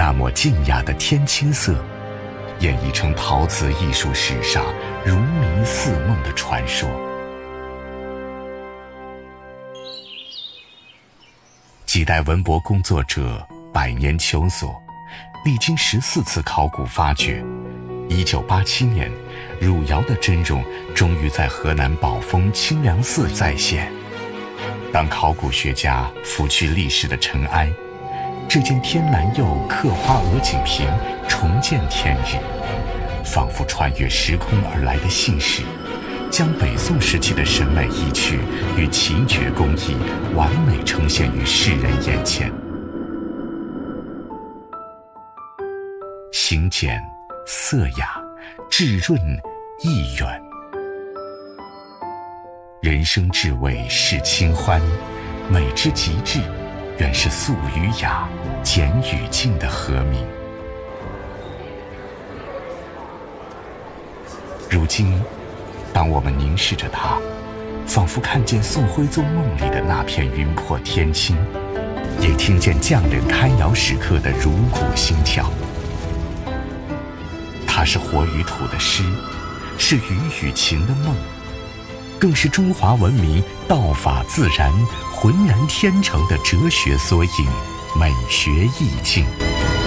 那抹静雅的天青色，演绎成陶瓷艺术史上如迷似梦的传说。几代文博工作者百年求索，历经14次考古发掘，1987年，汝窑的真容终于在河南宝丰清凉寺再现。当考古学家拂去历史的尘埃，这件天蓝釉刻花鹅颈瓶重见天日，仿佛穿越时空而来的信使，将北宋时期的审美意趣与奇绝工艺完美呈现于世人眼前。形简色雅，质润意远。人生至味是清欢，美之极致，原是素与雅，简与静的和鸣。如今，当我们凝视着它，仿佛看见宋徽宗梦里的那片云破天青，也听见匠人开窑时刻的茹骨心跳。它是活于土的诗，是鱼与情的梦，更是中华文明道法自然、浑然天成的哲学缩影、美学意境。